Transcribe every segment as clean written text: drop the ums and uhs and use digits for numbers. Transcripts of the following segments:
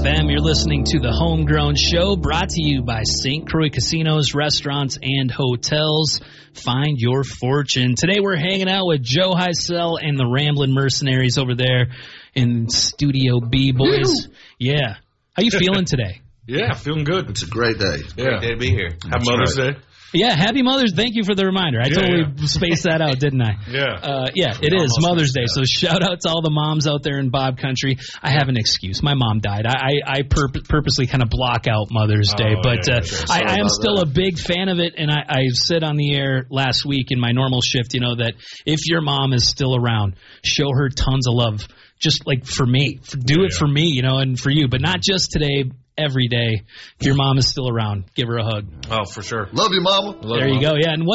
FM. You're listening to the Homegrown Show, brought to you by St. Croix Casinos, Restaurants, and Hotels. Find your fortune. Today we're hanging out with Joe Heisel and the Ramblin' Mercenaries over there in Studio B, boys. Yeah. How you feeling today? Yeah, feeling good. It's a great day. Great day to be here. Happy Mother's Day. Yeah, happy Mother's. Thank you for the reminder. I totally spaced that out, didn't I? Yeah. It is Mother's Day. So shout out to all the moms out there in Bob Country. I have an excuse. My mom died. I purposely kind of block out Mother's Day, but I am still a big fan of it. And I said on the air last week in my normal shift, that if your mom is still around, show her tons of love. Just like for me, do it for me, and for you, but not just today. Every day, if your mom is still around, give her a hug. Oh, for sure. Love you, Mama. There you go. Yeah, and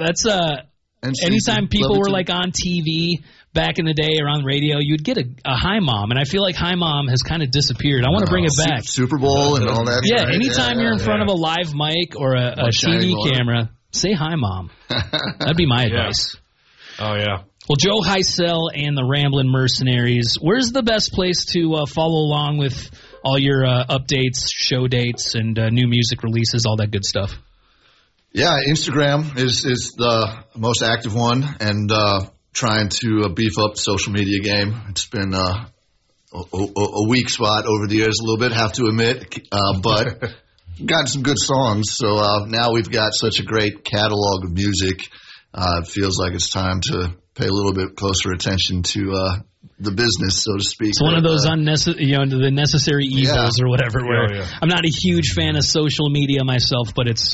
anytime people were like on TV back in the day or on radio, you'd get a hi mom, and I feel like hi mom has kind of disappeared. I want to bring it back. Super Bowl and all that. Yeah, anytime you're in front of a live mic or a TV camera, say hi mom. That'd be my advice. Oh yeah. Well, Joe Heisel and the Ramblin' Mercenaries, where's the best place to follow along with all your updates, show dates, and new music releases, all that good stuff? Yeah, Instagram is the most active one, and trying to beef up the social media game. It's been a weak spot over the years a little bit, have to admit, but gotten some good songs. So now we've got such a great catalog of music. It feels like it's time to pay a little bit closer attention to the business, so to speak. It's one of those the necessary evils or whatever. Where I'm not a huge fan of social media myself, but it's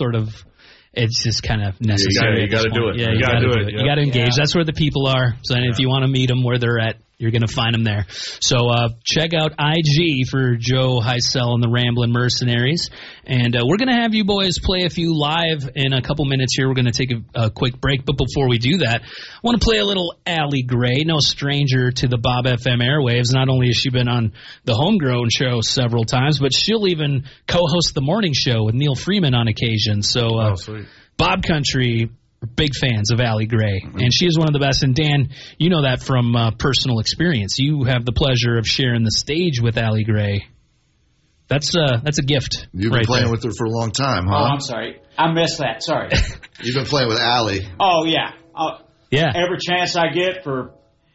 just kind of necessary. You got to do it. Yeah, you got to do it. You got to engage. That's where the people are. So if you want to meet them where they're at, you're going to find them there. So check out IG for Joe Heisel and the Ramblin' Mercenaries. And we're going to have you boys play a few live in a couple minutes here. We're going to take a quick break. But before we do that, I want to play a little Allie Gray, no stranger to the Bob FM airwaves. Not only has she been on the Homegrown Show several times, but she'll even co-host the morning show with Neil Freeman on occasion. So sweet. Bob Country, big fans of Allie Gray, and she is one of the best. And Dan, you know that from personal experience. You have the pleasure of sharing the stage with Allie Gray. That's a gift. You've been playing with her for a long time, huh? Oh, I'm sorry. I missed that. Sorry. You've been playing with Allie. Oh, yeah. Yeah. Every chance I get for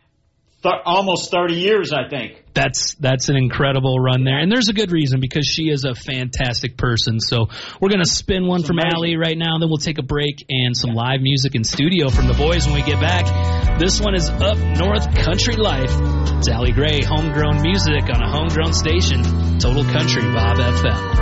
almost 30 years, I think. That's an incredible run there. And there's a good reason, because she is a fantastic person. So we're going to spin one from Allie right now, and then we'll take a break and some live music in studio from the boys when we get back. This one is Up North Country Life. It's Allie Gray, homegrown music on a homegrown station. Total Country, Bob FM.